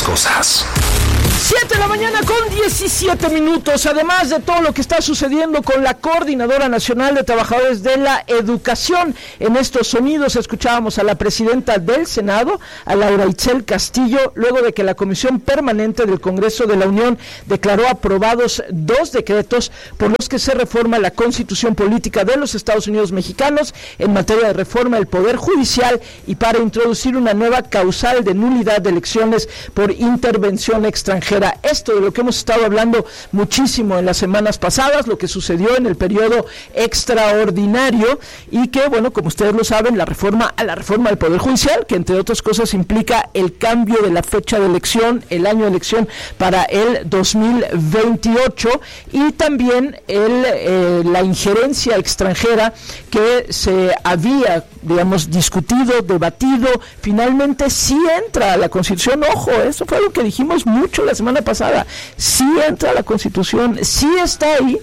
las cosas. 7 de la mañana con 17 minutos. Además de todo lo que está sucediendo con la Coordinadora Nacional de Trabajadores de la Educación, en estos sonidos escuchábamos a la presidenta del Senado, a Laura Itzel Castillo, luego de que la Comisión Permanente del Congreso de la Unión declaró aprobados 2 decretos por los que se reforma la Constitución Política de los Estados Unidos Mexicanos en materia de reforma del Poder Judicial y para introducir una nueva causal de nulidad de elecciones por intervención extranjera. Esto de lo que hemos estado hablando muchísimo en las semanas pasadas, lo que sucedió en el periodo extraordinario y que, bueno, como ustedes lo saben, la reforma del Poder Judicial, que entre otras cosas implica el cambio de la fecha de elección, el año de elección para el 2028 y también la injerencia extranjera que se había, digamos, discutido, debatido, finalmente sí entra a la Constitución. Ojo, eso fue lo que dijimos mucho la semana pasada, sí entra a la Constitución, sí está ahí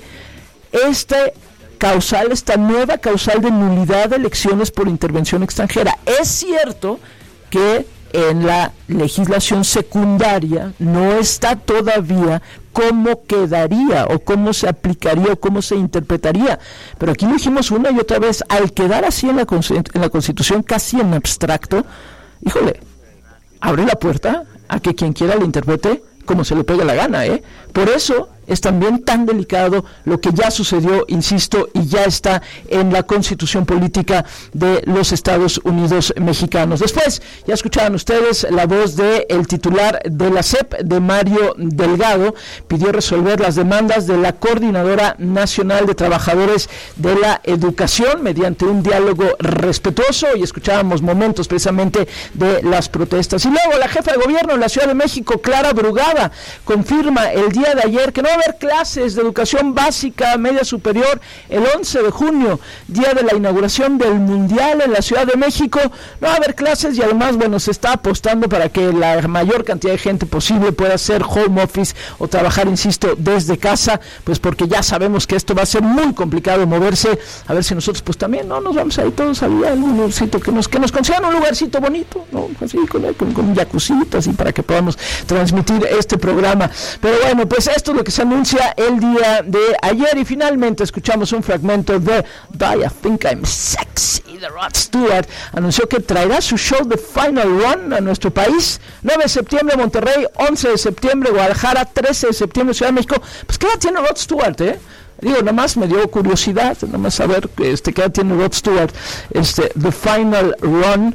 esta nueva causal de nulidad de elecciones por intervención extranjera. Es cierto que en la legislación secundaria no está todavía cómo quedaría o cómo se aplicaría o cómo se interpretaría, pero aquí lo dijimos una y otra vez, al quedar así en la Constitución casi en abstracto, híjole, abre la puerta a que quien quiera lo interprete como se le pegue la gana, Por eso es también tan delicado lo que ya sucedió, insisto, y ya está en la Constitución Política de los Estados Unidos Mexicanos. Después, ya escucharon ustedes la voz del titular de la SEP, de Mario Delgado, pidió resolver las demandas de la Coordinadora Nacional de Trabajadores de la Educación mediante un diálogo respetuoso, y escuchábamos momentos precisamente de las protestas. Y luego la jefa de gobierno de la Ciudad de México, Clara Brugada, confirma el día de ayer que no va a haber clases de educación básica, media superior, el 11 de junio, día de la inauguración del Mundial en la Ciudad de México. No va a haber clases y además, bueno, se está apostando para que la mayor cantidad de gente posible pueda hacer home office o trabajar, insisto, desde casa, pues porque ya sabemos que esto va a ser muy complicado moverse. A ver si nosotros pues también no nos vamos ahí todos a algún lugarcito que nos consigan un lugarcito bonito, ¿no? Así con un jacuzito, así para que podamos transmitir este programa. Pero bueno, pues esto es lo que se anuncia el día de ayer y finalmente escuchamos un fragmento de I Think I'm Sexy de Rod Stewart. Anunció que traerá su show The Final Run a nuestro país. 9 de septiembre Monterrey, 11 de septiembre Guadalajara, 13 de septiembre Ciudad de México. Pues ¿qué edad tiene Rod Stewart, Digo, nada más me dio curiosidad, nada más saber qué edad tiene Rod Stewart, The Final Run,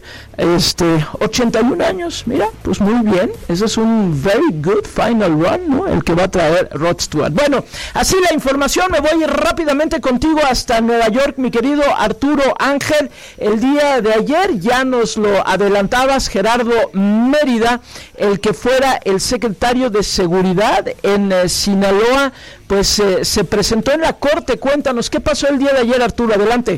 81 años, mira, pues muy bien, ese es un very good final run, ¿no? El que va a traer Rod Stewart. Bueno, así la información, me voy rápidamente contigo hasta Nueva York, mi querido Arturo Ángel. El día de ayer ya nos lo adelantabas, Gerardo Mérida, el que fuera el secretario de Seguridad en Sinaloa, pues se presentó en la corte. Cuéntanos, ¿qué pasó el día de ayer, Arturo? Adelante.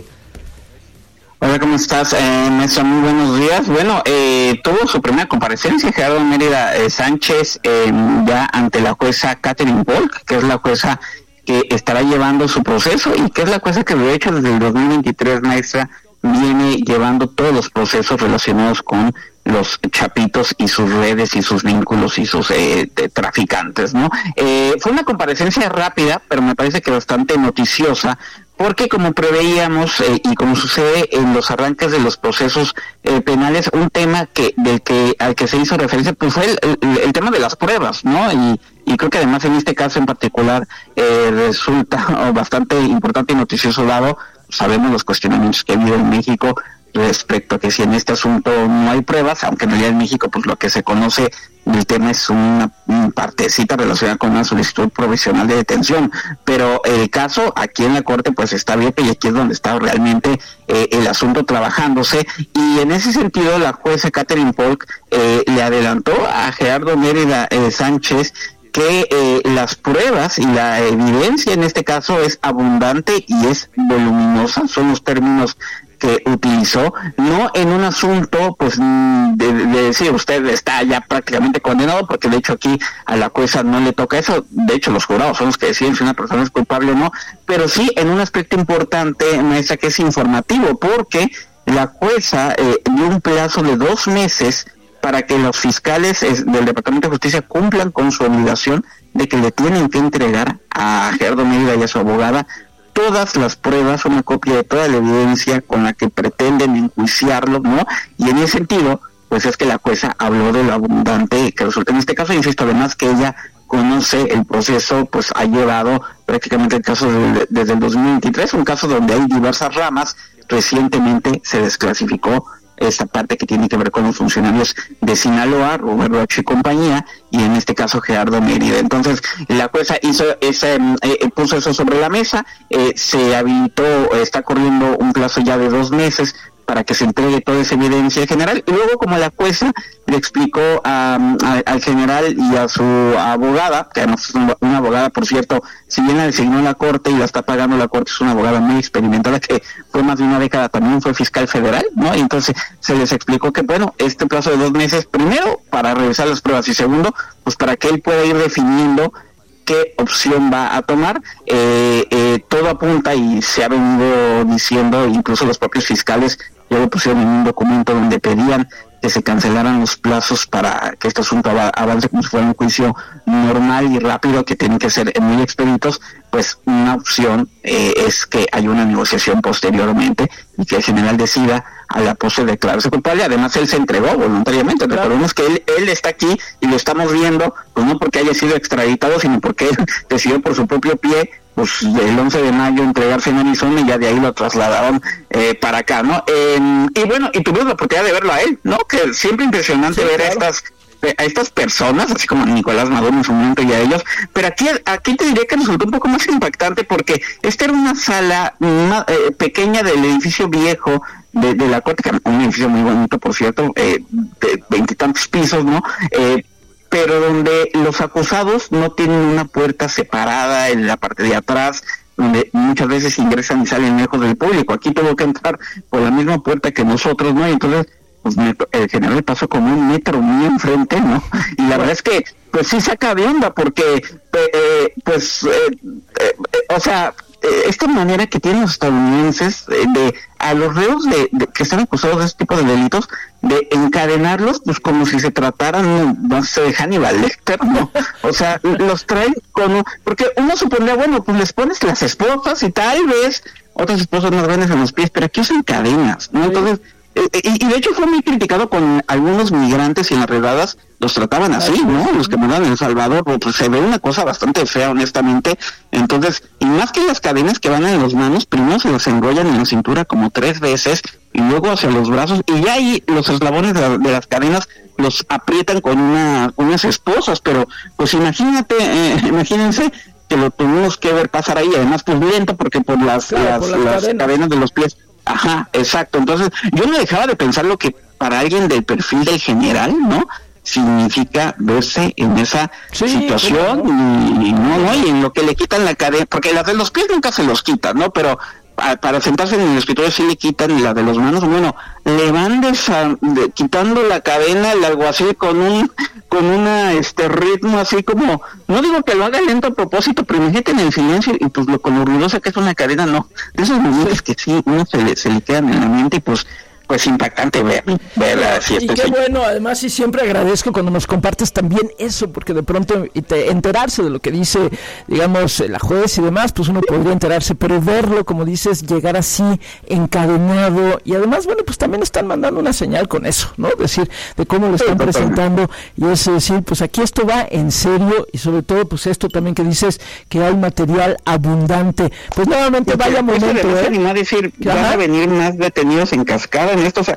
Hola, ¿cómo estás, maestra? Muy buenos días. Bueno, tuvo su primera comparecencia Gerardo Mérida Sánchez ya ante la jueza Catherine Polk, que es la jueza que estará llevando su proceso y que es la jueza que de hecho desde el 2023, maestra, viene llevando todos los procesos relacionados con los chapitos y sus redes y sus vínculos y sus traficantes, ¿no? Fue una comparecencia rápida, pero me parece que bastante noticiosa, porque como preveíamos y como sucede en los arranques de los procesos penales, un tema al que se hizo referencia pues fue el tema de las pruebas, ¿no? Y creo que además en este caso en particular resulta bastante importante y noticioso, dado sabemos los cuestionamientos que ha habido en México respecto a que si en este asunto no hay pruebas, aunque en realidad en México pues lo que se conoce del tema es una partecita relacionada con una solicitud provisional de detención, pero el caso aquí en la corte pues está abierto y aquí es donde está realmente el asunto trabajándose, y en ese sentido la jueza Catherine Polk le adelantó a Gerardo Mérida Sánchez que las pruebas y la evidencia en este caso es abundante y es voluminosa, son los términos que utilizó, no en un asunto pues de decir usted está ya prácticamente condenado, porque de hecho aquí a la jueza no le toca eso, de hecho los jurados son los que deciden si una persona es culpable o no, pero sí en un aspecto importante, maestra, que es informativo, porque la jueza dio un plazo de 2 meses para que los fiscales del Departamento de Justicia cumplan con su obligación de que le tienen que entregar a Gerardo Mérida y a su abogada todas las pruebas, una copia de toda la evidencia con la que pretenden enjuiciarlo, ¿no? Y en ese sentido, pues es que la jueza habló de lo abundante que resulta en este caso, insisto, además que ella conoce el proceso, pues ha llevado prácticamente el caso desde el 2023, un caso donde hay diversas ramas. Recientemente se desclasificó esta parte que tiene que ver con los funcionarios de Sinaloa, Roberto Rocha y compañía, y en este caso Gerardo Mérida. Entonces la jueza puso eso sobre la mesa, se habilitó, está corriendo un plazo ya de 2 meses para que se entregue toda esa evidencia general, y luego como la jueza le explicó al general y a su abogada, que además es una abogada, por cierto, si bien la designó la corte y la está pagando la corte, es una abogada muy experimentada que fue más de una década, también fue fiscal federal, ¿no? Y entonces se les explicó que, bueno, este plazo de 2 meses, primero, para revisar las pruebas, y segundo, pues para que él pueda ir definiendo qué opción va a tomar. Todo apunta, y se ha venido diciendo, incluso los propios fiscales ya lo pusieron en un documento donde pedían que se cancelaran los plazos para que este asunto avance como si fuera un juicio normal y rápido, que tienen que ser muy expeditos. Pues una opción es que haya una negociación posteriormente y que el general decida a la postre declararse culpable. Además, él se entregó voluntariamente. Claro. Recordemos que él está aquí y lo estamos viendo, pues no porque haya sido extraditado, sino porque él decidió por su propio pie, pues el 11 de mayo entregarse en Arizona, y ya de ahí lo trasladaron para acá, ¿no? Y bueno, y tuvimos la oportunidad de verlo a él, ¿no? Que siempre impresionante ver claro. a estas personas, así como Nicolás Maduro en su momento y a ellos, pero aquí te diría que resultó un poco más impactante, porque esta era una sala pequeña del edificio viejo de la corte, que un edificio muy bonito, por cierto, de 20 y tantos pisos, ¿no? Pero donde los acusados no tienen una puerta separada en la parte de atrás, donde muchas veces ingresan y salen lejos del público. Aquí tuvo que entrar por la misma puerta que nosotros, ¿no? Y entonces, pues el general pasó como 1 metro muy enfrente, ¿no? Y la verdad es que, pues sí saca de onda, porque, o sea, esta manera que tienen los estadounidenses a los reos que están acusados de este tipo de delitos, de encadenarlos, pues como si se trataran, no sé, de Hannibal Lecter, ¿no? O sea, los traen porque uno supondría, bueno, pues les pones las esposas y tal vez otras esposas más grandes en los pies, pero aquí usan cadenas, ¿no? Entonces, y de hecho fue muy criticado con algunos migrantes, y en las redadas los trataban así, ¿no? Los que mandaban en El Salvador, pues se ve una cosa bastante fea, honestamente. Entonces, y más que las cadenas que van en las manos, primero se las enrollan en la cintura como 3 veces, y luego hacia los brazos, y ya ahí los eslabones de las cadenas los aprietan con unas esposas. Pero pues imagínense que lo tuvimos que ver pasar ahí, además pues lento, porque por las cadenas de los pies. Ajá, exacto. Entonces, yo no dejaba de pensar lo que para alguien del perfil del general, ¿no?, significa verse en esa situación, y en lo que le quitan la cadena, porque las de los pies nunca se los quitan, ¿no? Pero para sentarse en el escritorio sí le quitan, y la de los manos, bueno, le van quitando la cadena, el alguacil con un ritmo así como, no digo que lo haga lento a propósito, pero imagínate en el silencio, y pues con lo ruidosa que es una cadena, no, de esos momentos que sí, uno se le quedan en la mente, y pues impactante ver así. Y qué bueno, además, y siempre agradezco cuando nos compartes también eso, porque de pronto enterarse de lo que dice, digamos, la juez y demás, pues uno podría enterarse, pero verlo, como dices, llegar así encadenado, y además, bueno, pues también están mandando una señal con eso, ¿no? Decir, de cómo lo están presentando, y es decir, pues aquí esto va en serio, y sobre todo, pues esto también que dices, que hay material abundante. Pues nuevamente, vaya momento, no decir, van a venir más detenidos en cascada en esto,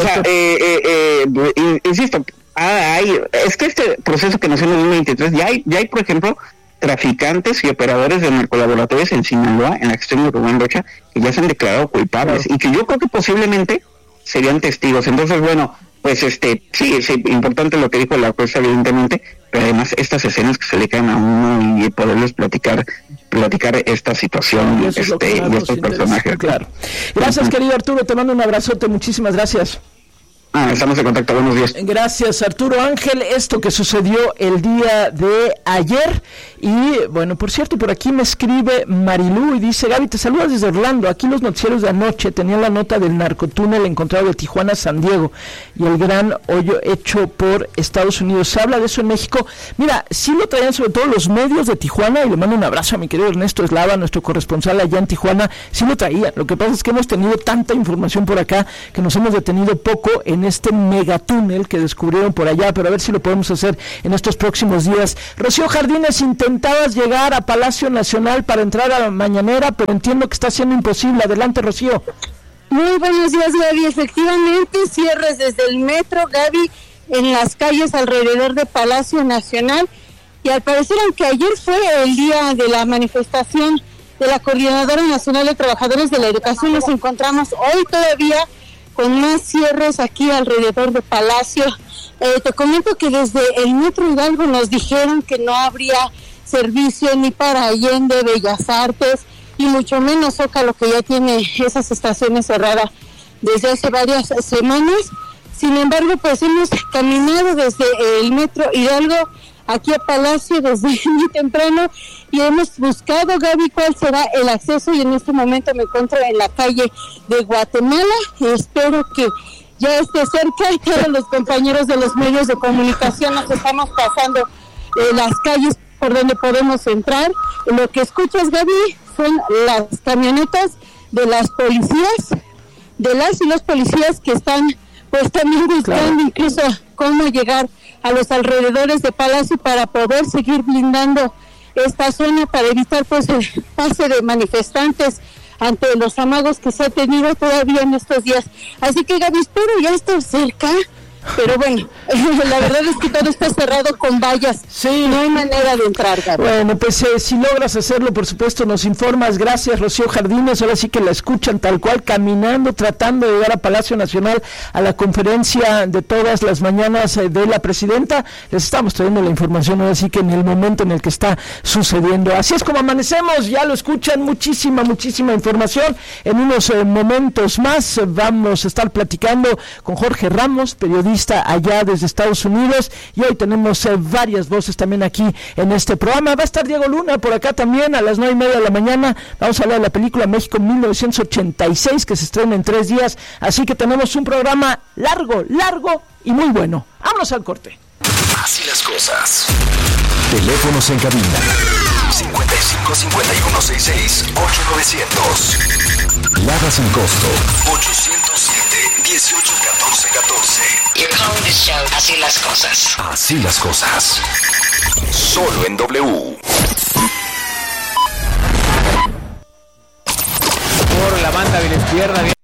insisto, es que este proceso que nació en el 2023, ya hay, por ejemplo, traficantes y operadores de narcolaboratorios en Sinaloa, en la gestión de Rubén Rocha, que ya se han declarado culpables, y que yo creo que posiblemente serían testigos. Entonces, bueno, pues sí, importante lo que dijo la jueza, evidentemente, pero además estas escenas que se le caen a uno, y poderles platicar esta situación, y estos personajes. Claro. Gracias, querido Arturo, te mando un abrazote, muchísimas gracias. Estamos en contacto, buenos días. Gracias, Arturo Ángel. Esto que sucedió el día de ayer. Y bueno, por cierto, por aquí me escribe Marilú y dice: Gaby, te saludas desde Orlando. Aquí los noticieros de anoche tenían la nota del narcotúnel encontrado de Tijuana a San Diego y el gran hoyo hecho por Estados Unidos. Se habla de eso en México. Mira, sí lo traían sobre todo los medios de Tijuana, y le mando un abrazo a mi querido Ernesto Eslava, nuestro corresponsal allá en Tijuana. Sí lo traían. Lo que pasa es que hemos tenido tanta información por acá que nos hemos detenido poco en este megatúnel que descubrieron por allá, pero a ver si lo podemos hacer en estos próximos días. Rocío Jardines, intentabas llegar a Palacio Nacional para entrar a la mañanera, pero entiendo que está siendo imposible. Adelante, Rocío. Muy buenos días, Gaby. Efectivamente, cierres desde el metro, Gaby, en las calles alrededor de Palacio Nacional, y al parecer, aunque ayer fue el día de la manifestación de la Coordinadora Nacional de Trabajadores de la Educación, nos encontramos hoy todavía con más cierres aquí alrededor de Palacio. Te comento que desde el Metro Hidalgo nos dijeron que no habría servicio ni para Allende, Bellas Artes, y mucho menos Zócalo, que ya tiene esas estaciones cerradas desde hace varias semanas. Sin embargo, pues hemos caminado desde el Metro Hidalgo aquí a Palacio desde muy temprano y hemos buscado, Gaby, cuál será el acceso, y en este momento me encuentro en la calle de Guatemala. Espero que ya esté cerca, y todos los compañeros de los medios de comunicación nos estamos pasando las calles por donde podemos entrar. Lo que escuchas, Gaby, son las camionetas de las policías, de las y los policías que están pues también buscando incluso cómo llegar a los alrededores de Palacio para poder seguir blindando esta zona, para evitar pues el pase de manifestantes ante los amagos que se ha tenido todavía en estos días. Así que, Gaby, espero ya estar cerca, pero bueno, la verdad es que todo está cerrado con vallas. Sí. No hay manera de entrar, Gaby. Bueno, pues si logras hacerlo, por supuesto, nos informas. Gracias, Rocío Jardines. Ahora sí que la escuchan tal cual, caminando, tratando de llegar a Palacio Nacional a la conferencia de todas las mañanas de la presidenta. Les estamos trayendo la información ahora sí que en el momento en el que está sucediendo. Así es como amanecemos, ya lo escuchan, muchísima información. En unos momentos más vamos a estar platicando con Jorge Ramos, periodista allá desde Estados Unidos, y hoy tenemos varias voces también aquí en este programa. Va a estar Diego Luna por acá también a las 9:30 de la mañana. Vamos a hablar de la película México 1986, que se estrena en 3 días, así que tenemos un programa largo y muy bueno. Vámonos al corte. Así las cosas. Teléfonos en cabina 55 51 66 8900. Lada sin costo 807 18 14 14. You're calling the show. Así las cosas. Así las cosas. Solo en W. Por la banda de la izquierda.